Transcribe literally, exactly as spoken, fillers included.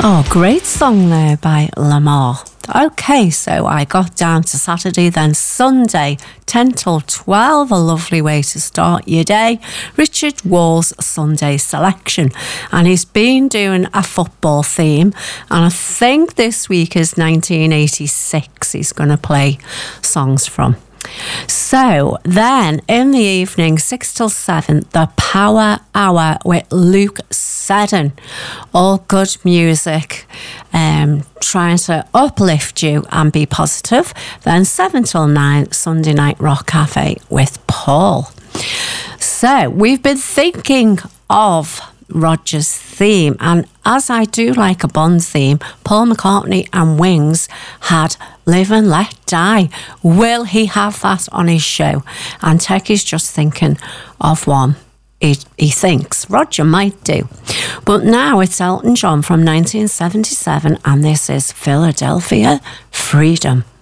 Oh, great song there by Lamar. Okay, so I got down to Saturday, then Sunday, ten till twelve, a lovely way to start your day. Richard Wall's Sunday selection. And he's been doing a football theme, and I think this week is nineteen eighty-six he's going to play songs from. So then in the evening, six till seven, the Power Hour with Luke Seddon. All good music, um, trying to uplift you and be positive. Then seven till nine, Sunday Night Rock Cafe with Paul. So we've been thinking of Roger's theme, and as I do like a Bond theme, Paul McCartney and Wings had Live and Let Die. Will he have that on his show? And Techie's just thinking of one he, he thinks Roger might do. But now it's Elton John from nineteen seventy-seven, and this is Philadelphia Freedom.